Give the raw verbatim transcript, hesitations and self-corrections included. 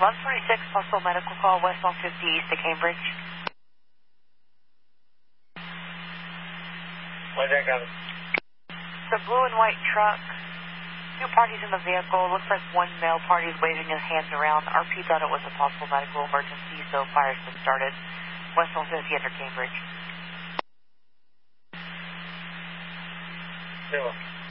one forty-six, possible medical call, West one fifty east to Cambridge. Where's that coming? It's a blue and white truck. Two parties in the vehicle. Looks like one male party is waving his hands around. R P thought it was a possible medical emergency, so fire's been started. West one fifty under Cambridge. Zero.